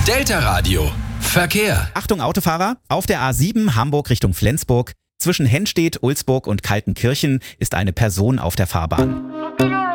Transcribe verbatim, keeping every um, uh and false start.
Delta Radio. Verkehr. Achtung Autofahrer, auf der A sieben Hamburg Richtung Flensburg zwischen Hennstedt, Ulsburg und Kaltenkirchen ist eine Person auf der Fahrbahn.